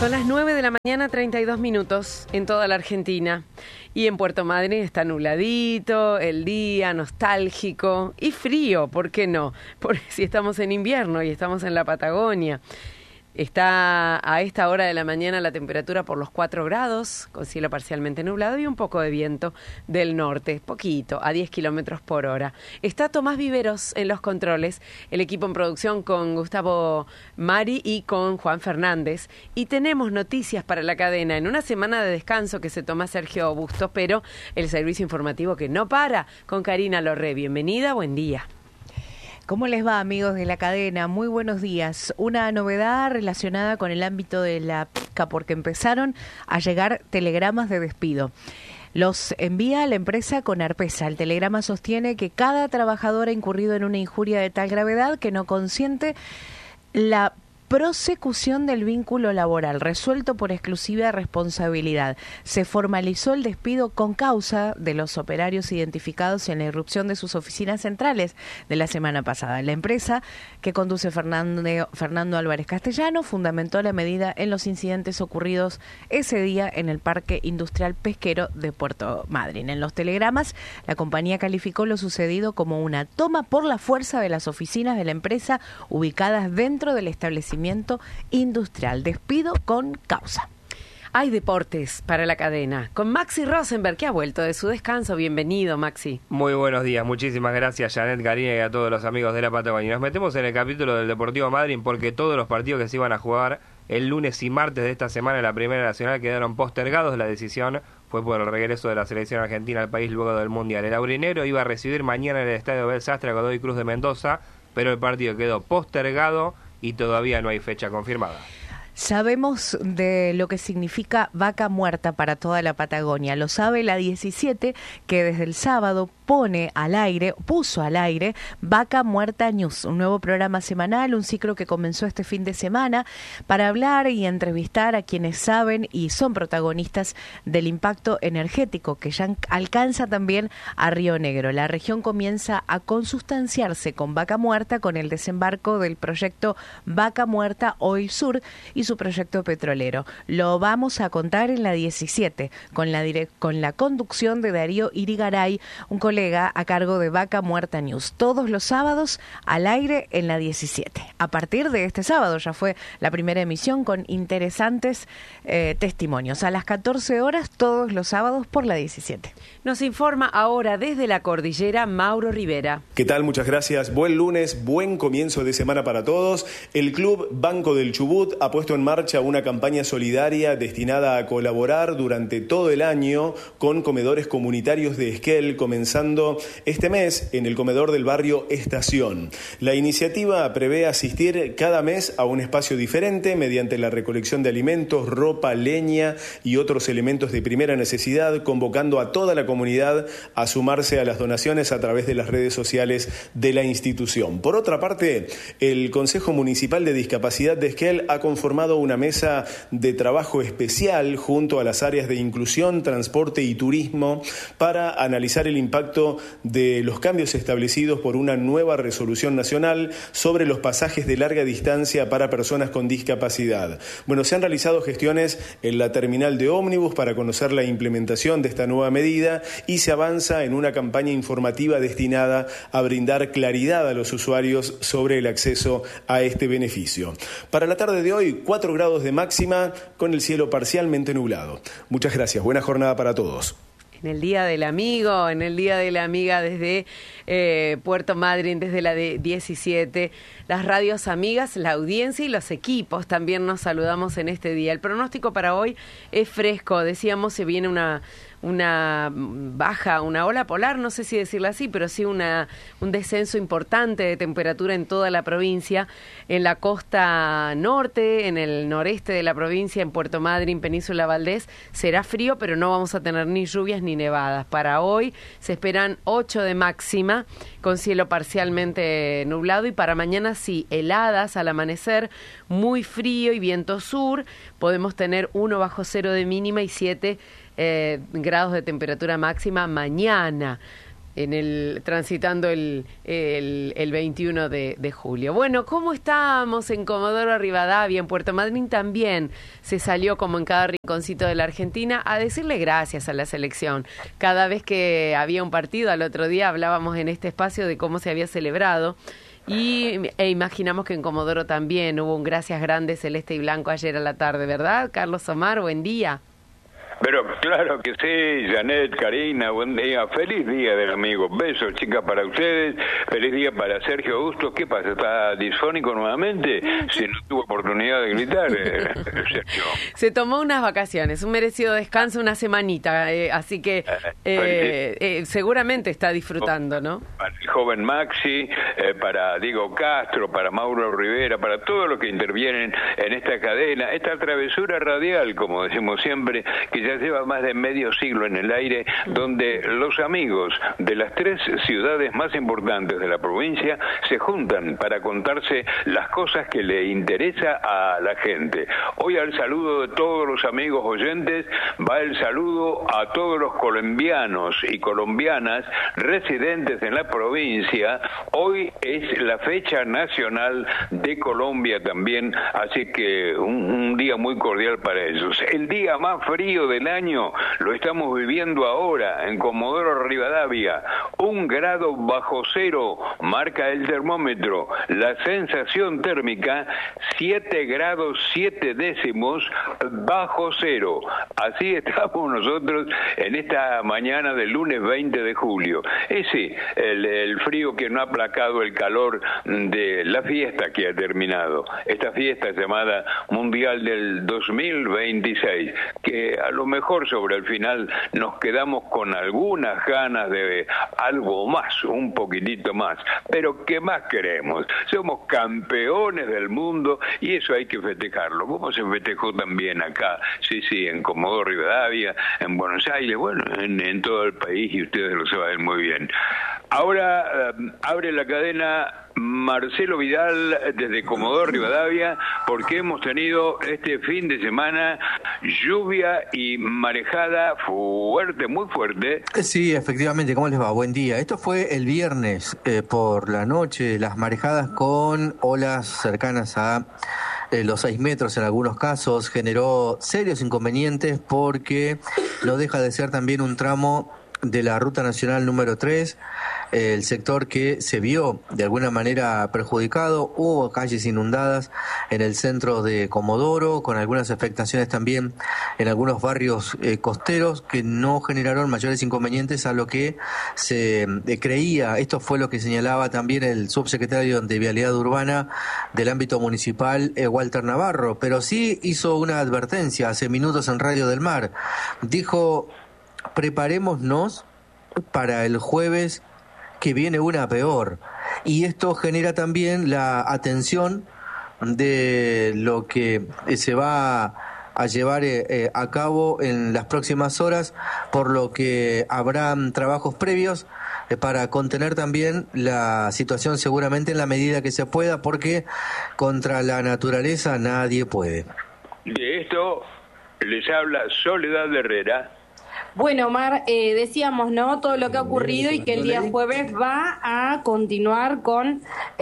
Son las 9 de la mañana, 32 minutos en toda la Argentina. Y en Puerto Madryn está nubladito, el día nostálgico y frío, ¿por qué no? Porque si estamos en invierno y estamos en la Patagonia. Está a esta hora de la mañana la temperatura por los 4 grados, con cielo parcialmente nublado y un poco de viento del norte, poquito, a 10 kilómetros por hora. Está Tomás Viveros en los controles, el equipo en producción con Gustavo Mari y con Juan Fernández. Y tenemos noticias para la cadena en una semana de descanso que se toma Sergio Bustos, pero el servicio informativo que no para, con Karina Lorré. Bienvenida, buen día. ¿Cómo les va, amigos de la cadena? Muy buenos días. Una novedad relacionada con el ámbito de la pesca, porque empezaron a llegar telegramas de despido. Los envía la empresa Conarpesa. El telegrama sostiene que cada trabajador ha incurrido en una injuria de tal gravedad que no consiente la prosecución del vínculo laboral, resuelto por exclusiva responsabilidad. Se formalizó el despido con causa de los operarios identificados en la irrupción de sus oficinas centrales de la semana pasada. La empresa que conduce Fernando Álvarez Castellano fundamentó la medida en los incidentes ocurridos ese día en el Parque Industrial Pesquero de Puerto Madryn. En los telegramas, la compañía calificó lo sucedido como una toma por la fuerza de las oficinas de la empresa ubicadas dentro del establecimiento industrial. Despido con causa. Hay deportes para la cadena con Maxi Rosenberg, que ha vuelto de su descanso. Bienvenido, Maxi. Muy buenos días, muchísimas gracias, Janet, Karina y a todos los amigos de la Patagonia. Nos metemos en el capítulo del Deportivo Madryn porque todos los partidos que se iban a jugar el lunes y martes de esta semana en la Primera Nacional quedaron postergados. La decisión fue por el regreso de la selección argentina al país luego del Mundial. El aurinegro iba a recibir mañana en el Estadio Abel Sastre a Godoy Cruz de Mendoza, pero el partido quedó postergado y todavía no hay fecha confirmada. Sabemos de lo que significa vaca muerta para toda la Patagonia. Lo sabe la 17, que desde el sábado puso al aire Vaca Muerta News, un nuevo programa semanal, un ciclo que comenzó este fin de semana para hablar y entrevistar a quienes saben y son protagonistas del impacto energético que ya alcanza también a Río Negro. La región comienza a consustanciarse con Vaca Muerta con el desembarco del proyecto Vaca Muerta Oil Sur y su proyecto petrolero. Lo vamos a contar en la 17 con la conducción de Darío Irigaray, un colega a cargo de Vaca Muerta News, todos los sábados al aire en la 17. A partir de este sábado ya fue la primera emisión con interesantes testimonios. A las 14 horas todos los sábados por la 17. Nos informa ahora desde la cordillera Mauro Rivera. ¿Qué tal? Muchas gracias. Buen lunes, buen comienzo de semana para todos. El Club Banco del Chubut ha puesto en marcha una campaña solidaria destinada a colaborar durante todo el año con comedores comunitarios de Esquel, comenzando este mes en el comedor del barrio Estación. La iniciativa prevé asistir cada mes a un espacio diferente mediante la recolección de alimentos, ropa, leña y otros elementos de primera necesidad, convocando a toda la comunidad a sumarse a las donaciones a través de las redes sociales de la institución. Por otra parte, el Consejo Municipal de Discapacidad de Esquel ha conformado una mesa de trabajo especial junto a las áreas de inclusión, transporte y turismo para analizar el impacto de los cambios establecidos por una nueva resolución nacional sobre los pasajes de larga distancia para personas con discapacidad. Bueno, se han realizado gestiones en la terminal de ómnibus para conocer la implementación de esta nueva medida y se avanza en una campaña informativa destinada a brindar claridad a los usuarios sobre el acceso a este beneficio. Para la tarde de hoy, 4 grados de máxima con el cielo parcialmente nublado. Muchas gracias, buena jornada para todos. En el Día del Amigo, en el Día de la Amiga desde Puerto Madryn, desde la 17, las radios amigas, la audiencia y los equipos también nos saludamos en este día. El pronóstico para hoy es fresco, decíamos, se viene una baja, una ola polar, no sé si decirlo así, pero sí un descenso importante de temperatura en toda la provincia, en la costa norte, en el noreste de la provincia, en Puerto Madryn, Península Valdés, será frío, pero no vamos a tener ni lluvias ni nevadas. Para hoy se esperan 8 de máxima, con cielo parcialmente nublado, y para mañana sí, heladas al amanecer, muy frío y viento sur, podemos tener 1 bajo cero de mínima y 7 grados de temperatura máxima mañana. transitando el 21 de julio. Bueno, ¿cómo estamos en Comodoro Rivadavia? En Puerto Madryn también se salió, como en cada rinconcito de la Argentina, a decirle gracias a la selección. Cada vez que había un partido, al otro día hablábamos en este espacio de cómo se había celebrado. E imaginamos que en Comodoro también hubo un gracias grande celeste y blanco ayer a la tarde, ¿verdad? Carlos Omar, buen día. Pero claro que sí, Janet, Karina, buen día, feliz día del amigo, besos chicas para ustedes, feliz día para Sergio Augusto. ¿Qué pasa? ¿Está disfónico nuevamente? Si no tuvo oportunidad de gritar, Sergio. Se tomó unas vacaciones, un merecido descanso, una semanita, así que seguramente está disfrutando, ¿no? Para el joven Maxi, para Diego Castro, para Mauro Rivera, para todos los que intervienen en esta cadena, esta travesura radial, como decimos siempre, que ya lleva más de medio siglo en el aire, donde los amigos de las 3 ciudades más importantes de la provincia se juntan para contarse las cosas que le interesa a la gente. Hoy al saludo de todos los amigos oyentes va el saludo a todos los colombianos y colombianas residentes en la provincia. Hoy es la fecha nacional de Colombia también, así que un día muy cordial para ellos. El día más frío del año lo estamos viviendo ahora en Comodoro Rivadavia. 1 grado bajo cero marca el termómetro. La sensación térmica 7 grados 7 décimos bajo cero. Así estamos nosotros en esta mañana del lunes 20 de julio. Ese el frío que no ha aplacado el calor de la fiesta que ha terminado. Esta fiesta llamada Mundial del 2026, que a lo mejor sobre el final nos quedamos con algunas ganas de algo más, un poquitito más, pero ¿qué más queremos? Somos campeones del mundo y eso hay que festejarlo, como se festejó también acá, sí, en Comodoro Rivadavia, en Buenos Aires, bueno, en todo el país, y ustedes lo saben muy bien. Ahora abre la cadena Marcelo Vidal desde Comodoro Rivadavia, porque hemos tenido este fin de semana lluvia y marejada fuerte, muy fuerte. Sí, efectivamente, ¿cómo les va? Buen día. Esto fue el viernes por la noche, las marejadas con olas cercanas a los 6 metros en algunos casos, generó serios inconvenientes porque no deja de ser también un tramo de la Ruta Nacional número 3, el sector que se vio de alguna manera perjudicado. Hubo calles inundadas en el centro de Comodoro, con algunas afectaciones también en algunos barrios costeros que no generaron mayores inconvenientes a lo que se creía. Esto fue lo que señalaba también el subsecretario de Vialidad Urbana del ámbito municipal, Walter Navarro, pero sí hizo una advertencia hace minutos en Radio del Mar. Dijo: preparémonos para el jueves que viene una peor. Y esto genera también la atención de lo que se va a llevar a cabo en las próximas horas, por lo que habrán trabajos previos para contener también la situación, seguramente en la medida que se pueda, porque contra la naturaleza nadie puede. De esto les habla Soledad Herrera. Bueno, Omar, decíamos, ¿no?, todo lo que ha ocurrido y que el día jueves va a continuar con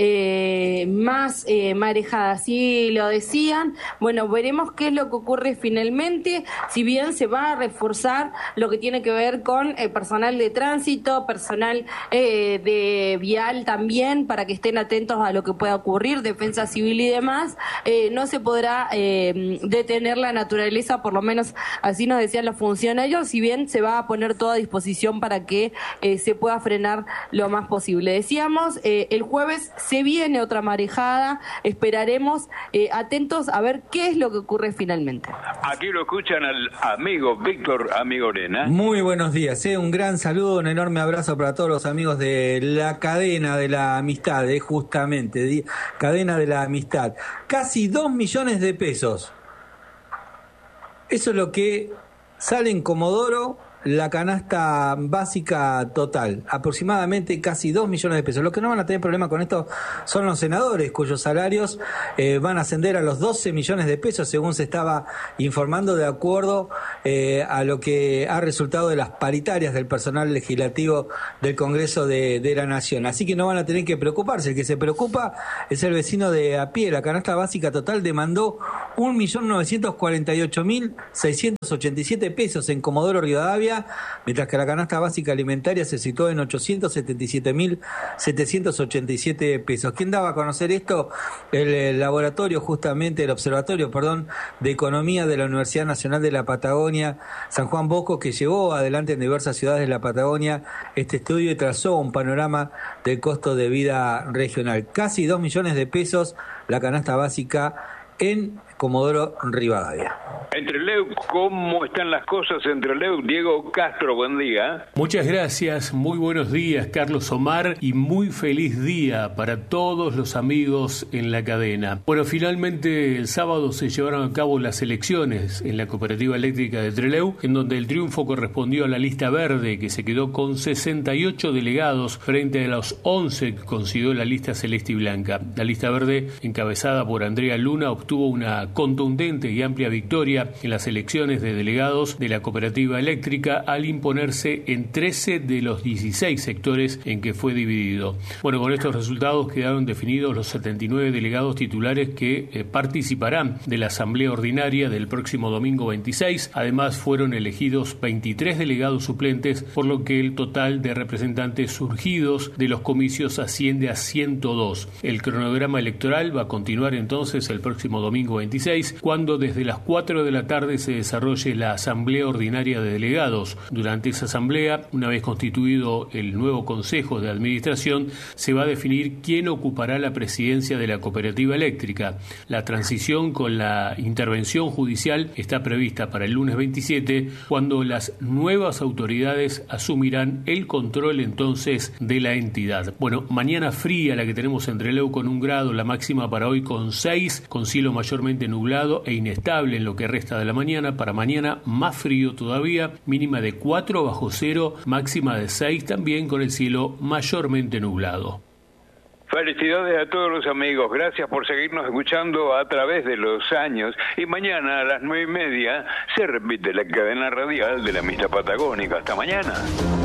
más marejadas. Sí, lo decían. Bueno, veremos qué es lo que ocurre finalmente, si bien se va a reforzar lo que tiene que ver con personal de tránsito, personal de vial también, para que estén atentos a lo que pueda ocurrir, defensa civil y demás. No se podrá detener la naturaleza, por lo menos así nos decían los funcionarios, si bien se va a poner toda a disposición para que se pueda frenar lo más posible. Decíamos, el jueves se viene otra marejada, esperaremos atentos a ver qué es lo que ocurre finalmente. Aquí lo escuchan al amigo Víctor Amigorena. Muy buenos días, un gran saludo, un enorme abrazo para todos los amigos de la cadena de la amistad, justamente, cadena de la amistad. Casi 2 millones de pesos. Eso es lo que sale en Comodoro la canasta básica total, aproximadamente casi 2 millones de pesos. Los que no van a tener problema con esto son los senadores, cuyos salarios van a ascender a los 12 millones de pesos, según se estaba informando, de acuerdo a lo que ha resultado de las paritarias del personal legislativo del Congreso de la Nación. Así que no van a tener que preocuparse. El que se preocupa es el vecino de a pie. La canasta básica total demandó 1.948.687 pesos en Comodoro Rivadavia, mientras que la canasta básica alimentaria se situó en 877.787 pesos. ¿Quién daba a conocer esto? El laboratorio, justamente, el observatorio, de Economía de la Universidad Nacional de la Patagonia, San Juan Bosco, que llevó adelante en diversas ciudades de la Patagonia este estudio y trazó un panorama del costo de vida regional. Casi 2 millones de pesos la canasta básica en Comodoro Rivadavia. Entre Leu, ¿cómo están las cosas entre Leu? Diego Castro, buen día. Muchas gracias, muy buenos días, Carlos Omar, y muy feliz día para todos los amigos en la cadena. Bueno, finalmente el sábado se llevaron a cabo las elecciones en la Cooperativa Eléctrica de Trelew, en donde el triunfo correspondió a la lista verde, que se quedó con 68 delegados frente a los 11 que consiguió la lista celeste y blanca. La lista verde, encabezada por Andrea Luna, obtuvo una contundente y amplia victoria en las elecciones de delegados de la Cooperativa Eléctrica al imponerse en 13 de los 16 sectores en que fue dividido. Bueno, con estos resultados quedaron definidos los 79 delegados titulares que participarán de la Asamblea Ordinaria del próximo domingo 26. Además, fueron elegidos 23 delegados suplentes, por lo que el total de representantes surgidos de los comicios asciende a 102. El cronograma electoral va a continuar entonces el próximo domingo 26, cuando desde las 4 de la tarde se desarrolle la Asamblea Ordinaria de Delegados. Durante esa asamblea, una vez constituido el nuevo Consejo de Administración, se va a definir quién ocupará la presidencia de la Cooperativa Eléctrica. La transición con la intervención judicial está prevista para el lunes 27, cuando las nuevas autoridades asumirán el control entonces de la entidad. Bueno, mañana fría la que tenemos en Trelew con 1 grado, la máxima para hoy con 6, con cielo mayormente nublado e inestable en lo que resta de la mañana. Para mañana más frío todavía, mínima de 4 bajo cero, máxima de 6 también con el cielo mayormente nublado. Felicidades a todos los amigos, gracias por seguirnos escuchando a través de los años, y mañana a las 9:30 se repite la cadena radial de la Amistad Patagónica. Hasta mañana.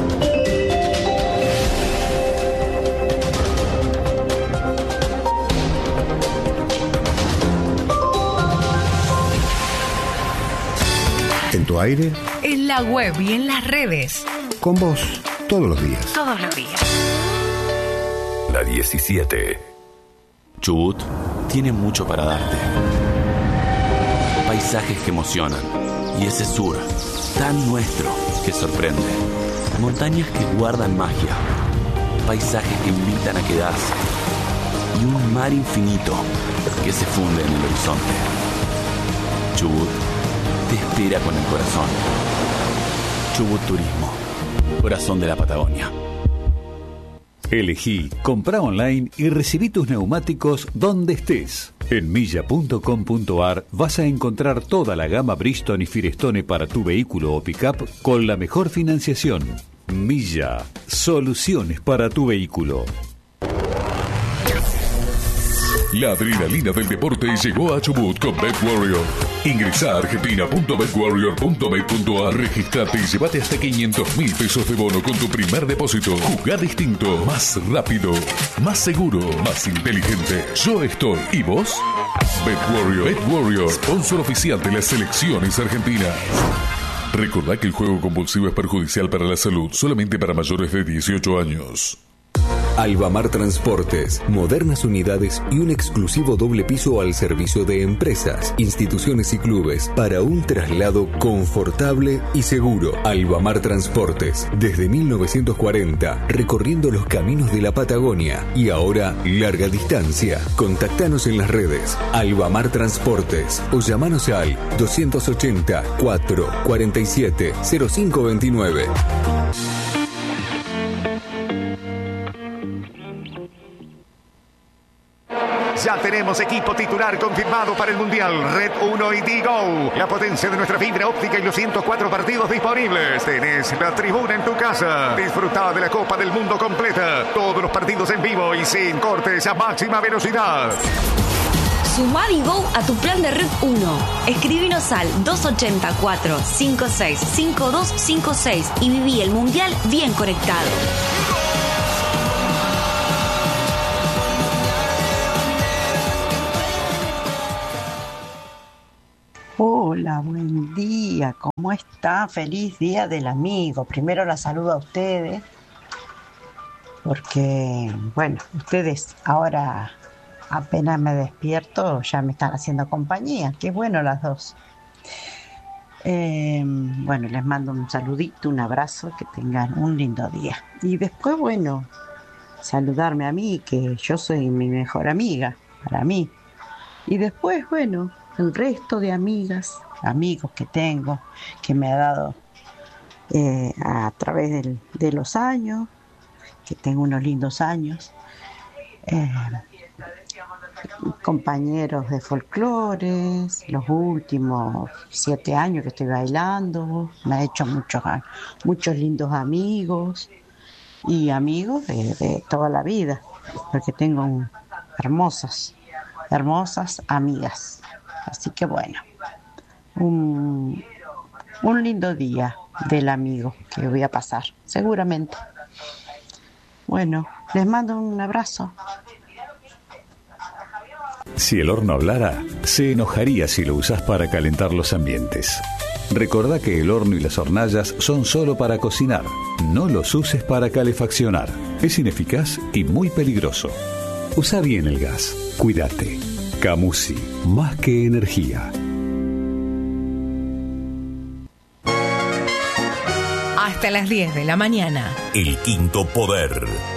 En tu aire, en la web y en las redes. Con vos, todos los días. Todos los días. La 17. Chubut tiene mucho para darte. Paisajes que emocionan. Y ese sur, tan nuestro, que sorprende. Montañas que guardan magia. Paisajes que invitan a quedarse. Y un mar infinito que se funde en el horizonte. Chubut te espera con el corazón. Chubut Turismo, corazón de la Patagonia. Elegí, comprá online y recibí tus neumáticos donde estés. En milla.com.ar vas a encontrar toda la gama Bridgestone y Firestone para tu vehículo o pickup con la mejor financiación. Milla, soluciones para tu vehículo. La adrenalina del deporte llegó a Chubut con BetWarrior. Ingresa a argentina.betwarrior.bet.ar, registrate y llévate hasta 500.000 pesos de bono con tu primer depósito. Jugá distinto, más rápido, más seguro, más inteligente. Yo estoy. ¿Y vos? BetWarrior, sponsor oficial de las selecciones argentinas. Recordá que el juego compulsivo es perjudicial para la salud, solamente para mayores de 18 años. Albamar Transportes, modernas unidades y un exclusivo doble piso al servicio de empresas, instituciones y clubes para un traslado confortable y seguro. Albamar Transportes, desde 1940, recorriendo los caminos de la Patagonia y ahora larga distancia. Contactanos en las redes Albamar Transportes o llamanos al 280 447 0529. Ya tenemos Tenemos equipo titular confirmado para el Mundial. Red 1 y Digo. La potencia de nuestra fibra óptica y los 104 partidos disponibles. Tenés la tribuna en tu casa. Disfruta de la Copa del Mundo completa. Todos los partidos en vivo y sin cortes a máxima velocidad. Sumá Digo a tu plan de Red 1. Escribinos al 284-565256 y viví el Mundial bien conectado. Hola, buen día, ¿cómo está? Feliz Día del Amigo. Primero la saludo a ustedes, porque, bueno, ustedes ahora apenas me despierto, ya me están haciendo compañía. Qué bueno las dos. Bueno, les mando un saludito, un abrazo, que tengan un lindo día. Y después, bueno, saludarme a mí, que yo soy mi mejor amiga, para mí. Y después, bueno, el resto de amigas, amigos que tengo, que me ha dado a través de los años, que tengo unos lindos años, compañeros de folclores, los últimos 7 años que estoy bailando, me ha hecho muchos lindos amigos y amigos de toda la vida, porque tengo hermosas amigas. Así que bueno, un lindo día del amigo que voy a pasar, seguramente. Bueno, les mando un abrazo. Si el horno hablara, se enojaría si lo usás para calentar los ambientes. Recordá que el horno y las hornallas son solo para cocinar. No los uses para calefaccionar. Es ineficaz y muy peligroso. Usa bien el gas. Cuídate. Camusi, más que energía. Hasta las 10 de la mañana. El Quinto Poder.